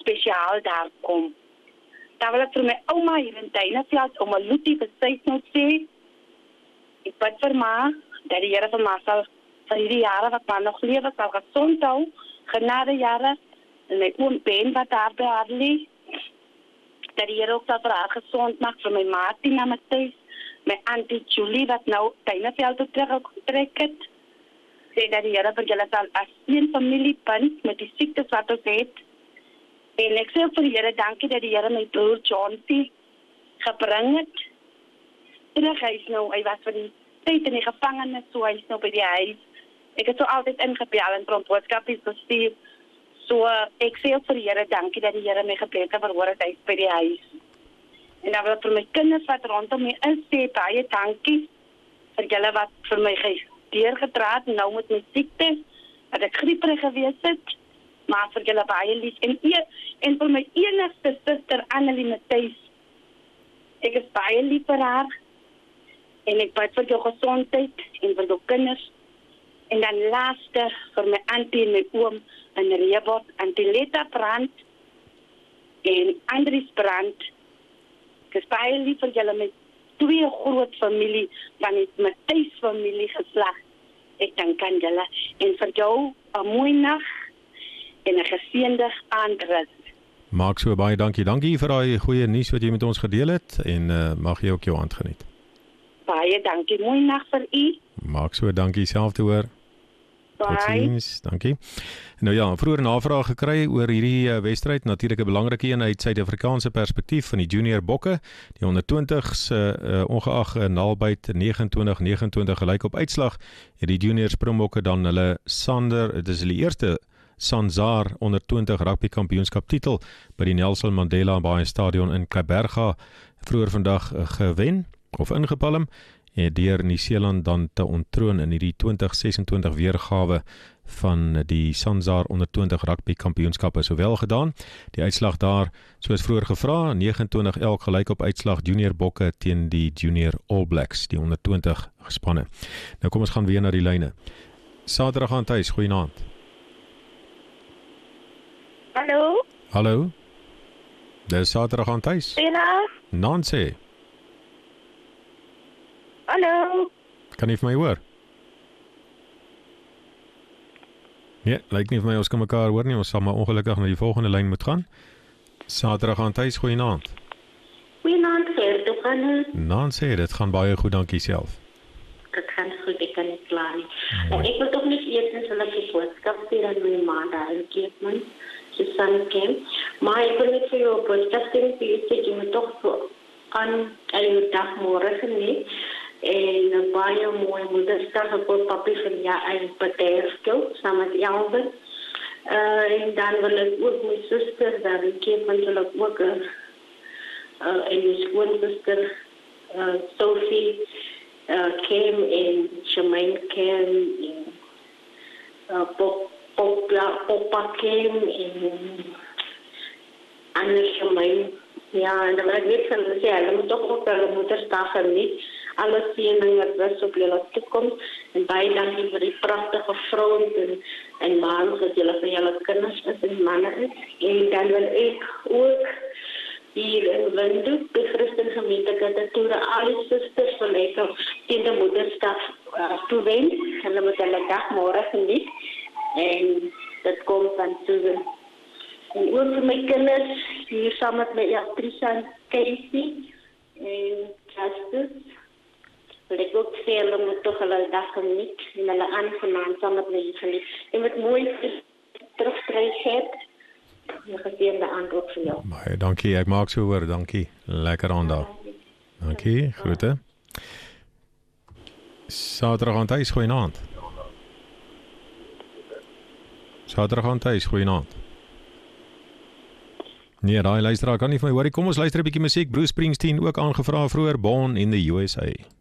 spesiaal daar kom. Daar wil ek vir my ouma hier in Duineveld, ouma Lutie besluit nou sê, ek bid vir ma, dat die Here vir ma sal vir hierdie jare wat ma nog lewe sal gesond hou, genade jare, en my oom Ben wat daar by haar lê, dat die Here ook sal vir haar gesond maak, vir my ma Tina Matthys, my auntie Julie wat nou Duineveld toe teruggetrek het, sê dat die Here vir julle sal as een familie bind met die siektes wat ons het. En ek sê vir die Here dankie dat die Here my broer John gebring het. Terug hy is nou, hy was vir die tyd in die gevangenis, so hy is nou by die huis. Ek het so altyd ingebel en vir hom boodskapies gestuur. So ek sê vir die Here dankie dat die Here my gebed het verhoor het, hy is by die huis. En dan wil ek vir my kinders wat rondom my is, sê baie dankie vir julle wat vir my deurgedraad nou met my siekte, dat ek grieperig gewees het, maar vir julle baie lief. En vir my enigste suster Annelie Matthys, ek is baie lief vir haar, en ek bid vir jou gesondheid, en vir jou kinders, en dan laaste vir my auntie en my oom in Reebok, auntie Letta Brandt, en Andries Brandt, ek is baie lief vir julle met 2 groot familie, van die Matthys familie geslag, ek dank aan julle, en vir jou 'n mooi nag, en 'n geseënde aandrus. Maak so baie dankie. Dankie vir daai goeie nuus wat jy met ons gedeel het, en mag jy ook jou aand geniet. Baie dankie, mooi nag vir u. Maak so, dankie self te hoor. Totsiens, dankie. Nou ja, vroeër navraag gekry oor hierdie wedstryd, natuurlik 'n belangrike een uit Suid-Afrikaanse perspektief van die junior bokke. Die onder 20s ongeag 'n naalbyt 29-29 gelyk op uitslag, het die junior Springbokke dan hulle dit is hulle eerste Sanzar onder 20 rugby kampioenskap titel by die Nelson Mandela Bay Stadion in Kaapberga vroeër vandag gewen of ingepalm en deur Nieu-Seeland dan te onttroon in hierdie 2026 weergawe van die Sanzar onder 20 rugby kampioenskappe. Sowel gedaan, die uitslag daar soos vroeër gevra, 29-11 gelyk op uitslag junior bokke teen die junior All Blacks, die onder 20 gespanne. Nou kom ons gaan weer na die lyne. Saterdag aan huis, goeienaand. Hallo? Hallo? Dis Saterdag aan huis. Tina? Nancy. Hallo? Kan jy vir my hoor? Nee, lyk nie vir my ons kan mekaar hoor nie. Ons sal maar ongelukkig na die volgende lyn moet gaan. Saterdag aan huis, goeienaand. Goeienaand, hoe gaan het? Nancy, dit gaan baie goed, dankie self. Dit gaan goed, ek kan nie klaar nie. En ek wil toch niet eerst sal ek die boodskap stuur aan my ma daar in Keepman, Susan Kemp. Maar ek wil net vir jou boodskap stuur, jy moet toch so aan jou dag môre geniet. En 'n baie mooi moedersdag op papi van jou en paterskel, saam met Elbe. En dan wil ek ook my suster daar in Keepman, wil ek ook en my skoonsister Sophie Kim en Shemaine Kim en Papa Kim en Anne Shemaine. Ja, en dan wil ek net van sê, hulle moet toch ook hulle moedersdag geniet. Alle seëning en rus op julle toekoms en baie dankie vir die pragtige vrouens en mans wat julle vir julle kinders is en manne is. En dan wil ek ook hier in Windhoek, die Christen gemeente Katatoere, alle susters wil ek teen die moedersdag toewens. Hulle moet hulle dag môre geniet en dit kom van Susan. En ook vir my kinders, hier saam met my Patricia en Casey en Justice, wil ek ook sê, hulle moet toch hulle dag geniet en hulle aangenaam saam met my geniet. En met mooi terugkryg het, een geseënde aand ook vir jou. Baie dankie, ek maak so hoor, dankie. Lekker aand daar. Dankie, groete. Saterdag aan huis, goeienaand. Saterdag aan huis, goeienaand. Nee, daai luisteraar kan nie van my hoor. Kom ons luister 'n bietjie musiek. Bruce Springsteen ook aangevra vroeër, Born in the USA.